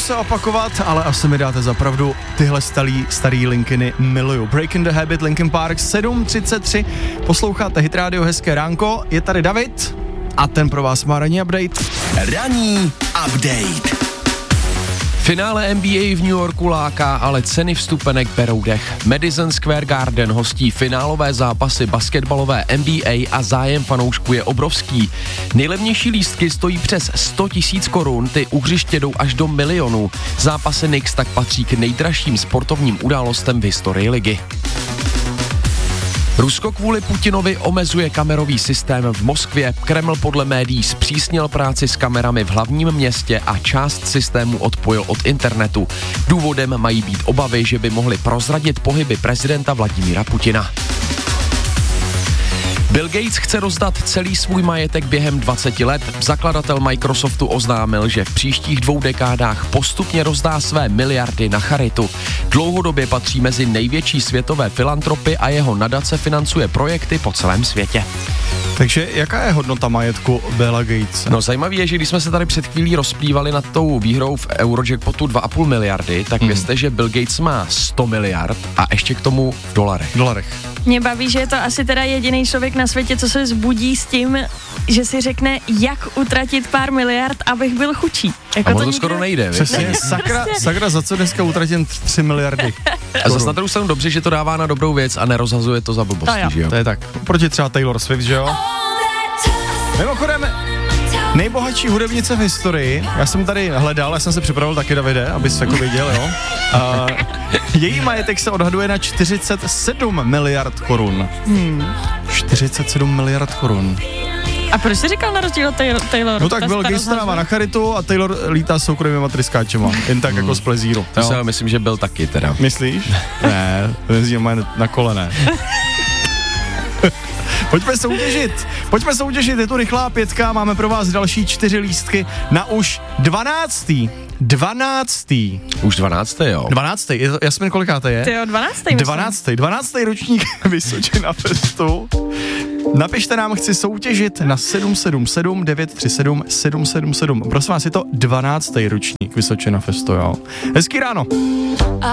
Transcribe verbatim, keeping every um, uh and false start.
se opakovat, ale asi mi dáte za pravdu, tyhle starý, starý Linkiny miluju. Breaking the Habit, Linkin Park, sedm třicet tři, posloucháte Hit Radio, hezké ránko, je tady David a ten pro vás má ranní update. Ranní update. Finále N B A v New Yorku láká, ale ceny vstupenek berou dech. Madison Square Garden hostí finálové zápasy basketbalové N B A a zájem fanoušků je obrovský. Nejlevnější lístky stojí přes sto tisíc korun, ty u hřiště jdou až do milionu. Zápasy Knicks tak patří k nejdražším sportovním událostem v historii ligy. Rusko kvůli Putinovi omezuje kamerový systém v Moskvě. Kreml podle médií zpřísnil práci s kamerami v hlavním městě a část systému odpojil od internetu. Důvodem mají být obavy, že by mohli prozradit pohyby prezidenta Vladimíra Putina. Bill Gates chce rozdat celý svůj majetek během dvaceti let. Zakladatel Microsoftu oznámil, že v příštích dvou dekádách postupně rozdá své miliardy na charitu. Dlouhodobě patří mezi největší světové filantropy a jeho nadace financuje projekty po celém světě. Takže jaká je hodnota majetku Billa Gatese? No zajímavé je, že když jsme se tady před chvílí rozplývali nad tou výhrou v Eurojackpotu dva a půl miliardy, tak mm. vězte, že Bill Gates má sto miliard a ještě k tomu v dolarech. V dolarech. Mě baví, že je to asi teda jediný člověk na světě, co se zbudí s tím, že si řekne, jak utratit pár miliard, abych byl chudší. Jako a to, to nikdo... skoro nejde, víš? Přesně, sakra, sakra, za co dneska utratím tři miliardy. A zase na druhou stranu dobře, že to dává na dobrou věc a nerozhazuje to za blbosti, to že jo? To je tak, proti třeba Taylor Swift, že jo? Mimochodem, nejbohatší hudebnice v historii, já jsem tady hledal, já jsem se připravil taky, Davide, abys jako věděl, jo? A její majetek se odhaduje na čtyřicet sedm miliard korun. Hmm. čtyřicet sedm miliard korun. A proč jsi říkal na rozdíl od Taylor? No tak Bill Gates dává na charitu a Taylor lítá s soukromýma tryskáčema, jen tak hmm. jako z plezíru. To se myslím, že byl taky teda. Myslíš? Ne, jezdí na kole, ne. Pojďme soutěžit, pojďme soutěžit, je tu rychlá pětka, máme pro vás další čtyři lístky na už dvanáctý. Dvanáctý. Už dvanáctý, jo. Dvanáctý, je to, Jasmin, kolikáté je? Ty jo, dvanáctý. Dvanáctý, dvanáctý ročník Vysočina Festu. Napište nám, chci soutěžit na sedm sedm sedm devět tři sedm sedm sedm sedm. Prosím vás, je to dvanáctý ročník Vysočina Festu, jo. Hezký ráno.